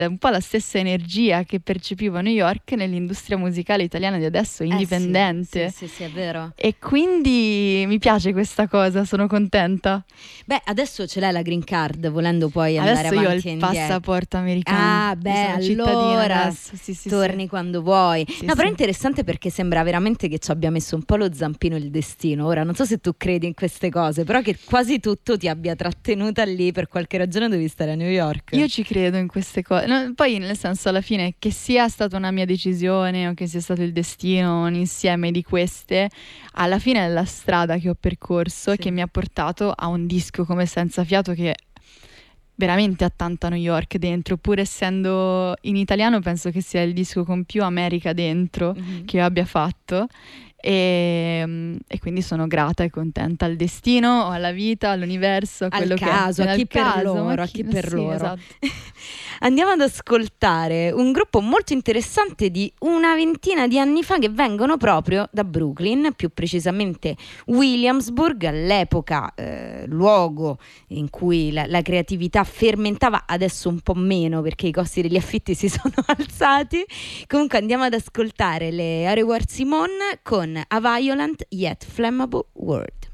un po' la stessa energia che percepivo a New York nell'industria musicale italiana di adesso, indipendente. Sì, è vero. E quindi mi piace questa cosa, sono contenta. Beh, adesso ce l'hai la green card, volendo poi andare Adesso io ho avanti e il indietro. passaporto americano. Ah, beh, Io sono cittadina allora adesso. Sì, torni quando vuoi. Sì, No, però è sì. interessante perché sembra veramente che ci abbia messo un po' lo zampino il destino. Ora, non so se tu credi in queste cose, però che quasi tutto ti abbia trattenuta lì, per qualche ragione devi stare a New York. Io ci credo in queste cose. No, poi, nel senso, alla fine, che sia stata una mia decisione o che sia stato il destino, un insieme di queste, alla fine è la strada che ho percorso Sì. che mi ha portato a un disco come Senza Fiato che veramente ha tanta New York dentro, pur essendo in italiano penso che sia il disco con più America dentro che io abbia fatto. E quindi sono grata e contenta al destino, o alla vita, all'universo, a quello al caso, che è. a chi per caso, loro, ma a chi per sì, loro. esatto. Andiamo ad ascoltare un gruppo molto interessante di una ventina di anni fa, che vengono proprio da Brooklyn, più precisamente Williamsburg, all'epoca luogo in cui la creatività fermentava, adesso un po' meno perché i costi degli affitti si sono alzati. Comunque andiamo ad ascoltare le Are Simone con A Violent Yet Flammable World.